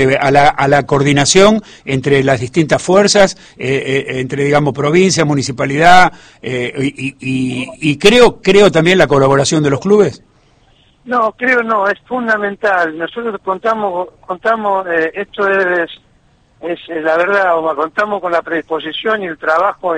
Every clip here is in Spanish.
a la coordinación entre las distintas fuerzas, entre, digamos, provincia, municipalidad, y creo también la colaboración de los clubes. No, creo no, es fundamental. Nosotros contamos, esto es la verdad, Omar, contamos con la predisposición y el trabajo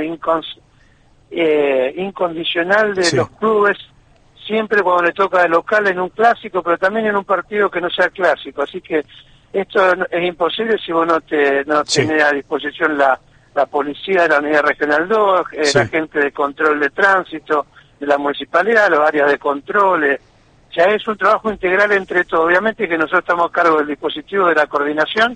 incondicional de los clubes, siempre cuando le toca de local en un clásico, pero también en un partido que no sea clásico. Así que esto es imposible si vos no tenés a disposición la policía de la Unidad Regional 2, la gente de control de tránsito, de la municipalidad, los áreas de control. Ya es un trabajo integral entre todos. Obviamente que nosotros estamos a cargo del dispositivo de la coordinación,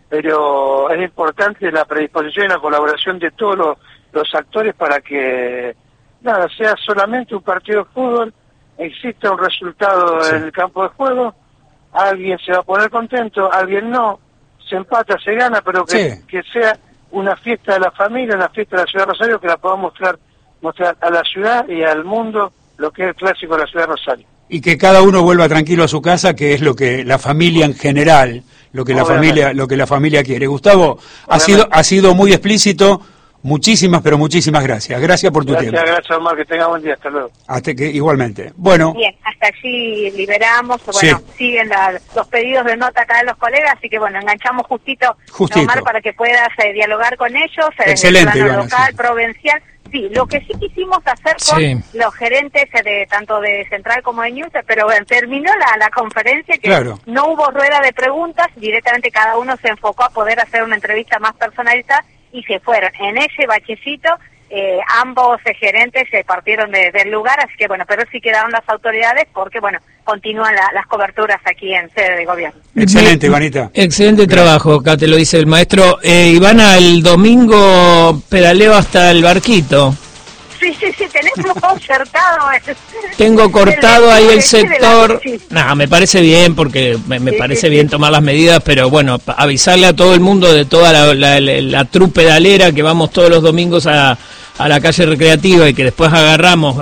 pero es importante la predisposición y la colaboración de todos los actores para que nada sea solamente un partido de fútbol, exista un resultado en el campo de juego, alguien se va a poner contento, alguien no, se empata, se gana, pero que sea una fiesta de la familia, una fiesta de la ciudad de Rosario, que la podamos mostrar a la ciudad y al mundo lo que es el clásico de la ciudad de Rosario. Y que cada uno vuelva tranquilo a su casa, que es lo que la familia en general, lo que la familia quiere. Gustavo, ha sido muy explícito. Muchísimas, pero muchísimas gracias. Gracias por tu tiempo. Gracias, Omar, que tenga buen día. Hasta luego. Hasta que igualmente. Bueno. Bien, hasta allí liberamos. Bueno, siguen los pedidos de nota acá de los colegas, así que bueno, enganchamos justito. Omar, para que puedas dialogar con ellos. Excelente, Ivana, local, provincial. Sí, lo que sí quisimos hacer con los gerentes tanto de Central como de News, pero bueno, terminó la conferencia que no hubo rueda de preguntas, directamente cada uno se enfocó a poder hacer una entrevista más personalizada y se fueron. En ese bachecito ambos gerentes se partieron del lugar, así que bueno, pero sí quedaron las autoridades porque bueno, continúan las coberturas aquí en sede de gobierno. Excelente, Ivanita. Excelente trabajo, acá te lo dice el maestro. Ivana, el domingo pedaleo hasta el barquito. Sí, tenemos concertado. Tengo cortado ahí el sector. No, me parece bien porque me parece bien tomar las medidas, pero bueno, avisarle a todo el mundo de toda la trupe pedalera que vamos todos los domingos a la calle recreativa y que después agarramos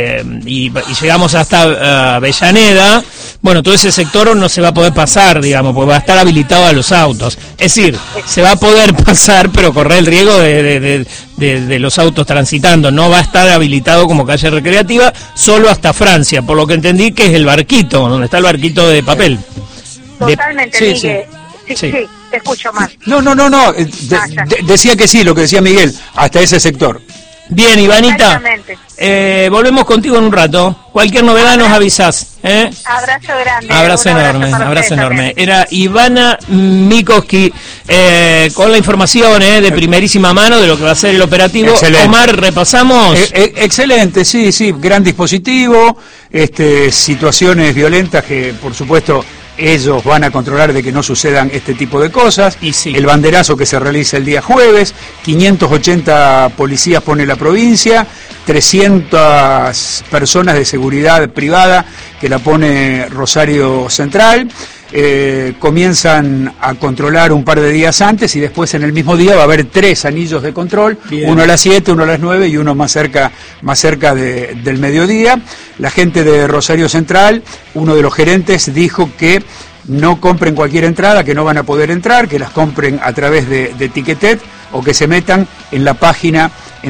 y llegamos hasta Avellaneda. Bueno, todo ese sector no se va a poder pasar, digamos, porque va a estar habilitado a los autos. Es decir, se va a poder pasar, pero correr el riesgo de los autos transitando. No va a estar habilitado como calle recreativa, solo hasta Francia, por lo que entendí que es el barquito, donde está el barquito de papel. Totalmente, Miguel. Sí, te escucho mal. No. Decía que sí, lo que decía Miguel, hasta ese sector. Bien, Ivanita, volvemos contigo en un rato. Cualquier novedad nos avisás. Abrazo grande. Abrazo enorme. Era Ivana Mikoski con la información de primerísima mano de lo que va a ser el operativo. Excelente. Omar, repasamos. Excelente, sí, gran dispositivo, situaciones violentas que por supuesto ellos van a controlar de que no sucedan este tipo de cosas. El banderazo que se realiza el día jueves, 580 policías pone la provincia, 300 personas de seguridad privada que la pone Rosario Central. Comienzan a controlar un par de días antes y después en el mismo día va a haber 3 anillos de control, uno a las 7, uno a las 9 y uno más cerca del mediodía. La gente de Rosario Central, uno de los gerentes dijo que no compren cualquier entrada, que no van a poder entrar, que las compren a través de Ticketet o que se metan en la página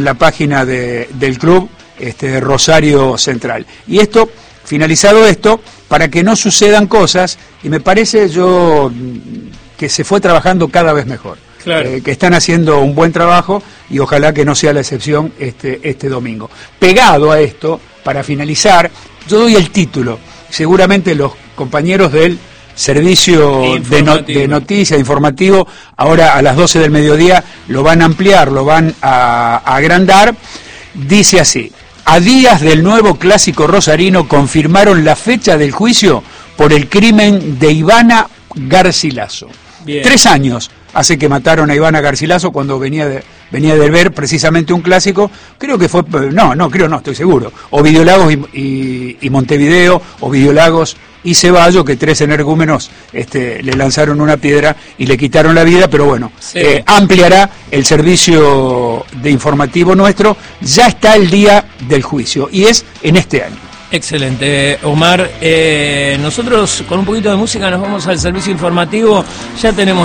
del club Rosario Central. Y finalizado esto, para que no sucedan cosas, y me parece que se fue trabajando cada vez mejor, que están haciendo un buen trabajo y ojalá que no sea la excepción este domingo. Pegado a esto, para finalizar, yo doy el título, seguramente los compañeros del servicio de noticias informativo, ahora a las 12 del mediodía lo van a ampliar, lo van a agrandar, dice así: a días del nuevo clásico rosarino confirmaron la fecha del juicio por el crimen de Ivana Garcilaso. 3 años hace que mataron a Ivana Garcilaso cuando venía de ver precisamente un clásico, creo que fue, estoy seguro, Ovidio Lagos y Montevideo, Ovidio Lagos y Ceballos, que 3 energúmenos le lanzaron una piedra y le quitaron la vida, pero bueno, ampliará el servicio de informativo nuestro, ya está el día del juicio y es en este año. Excelente, Omar. Nosotros con un poquito de música nos vamos al servicio informativo. Ya tenemos